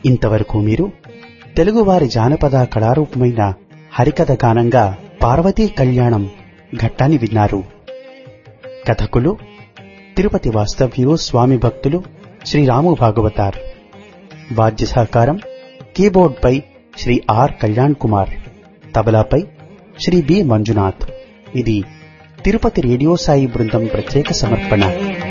ఇంతవరకు మీరు తెలుగువారి జానపద కళారూపమైన హరికథ గానంగా పార్వతీ కళ్యాణం ఘట్టాన్ని విన్నారు. కథకులు తిరుపతి వాస్తవ్యులు స్వామి భక్తులు శ్రీ రాము భాగవతార్. వాద్య సహకారం కీబోర్డ్పై శ్రీ ఆర్ కళ్యాణ్ కుమార్, తబలాపై శ్రీ బి మంజునాథ్. ఇది తిరుపతి రేడియో సాయి బృందం ప్రత్యేక సమర్పణ.